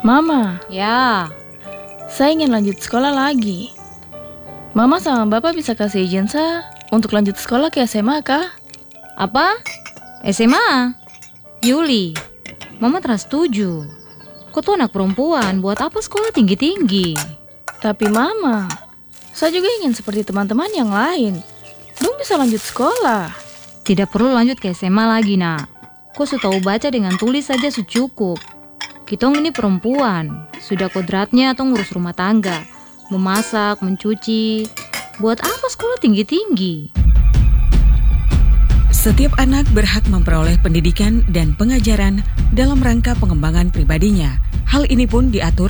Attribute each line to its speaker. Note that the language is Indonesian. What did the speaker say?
Speaker 1: Mama,
Speaker 2: Ya,
Speaker 1: saya ingin lanjut sekolah lagi. Mama sama Bapak bisa kasih izin saya untuk lanjut sekolah ke SMA kah?
Speaker 2: apa? SMA? Yuli, Mama terus setuju. Kau tuh anak perempuan, buat apa sekolah tinggi-tinggi?
Speaker 1: Tapi Mama, saya juga ingin seperti teman-teman yang lain. Dong bisa lanjut sekolah.
Speaker 2: Tidak perlu lanjut ke SMA lagi, nak. Kau sudah tahu baca dengan tulis saja cukup. Kitong ini perempuan, sudah kodratnya atau ngurus rumah tangga, memasak, mencuci. Buat apa sekolah tinggi-tinggi?
Speaker 3: Setiap anak berhak memperoleh pendidikan dan pengajaran dalam rangka pengembangan pribadinya. Hal ini pun diatur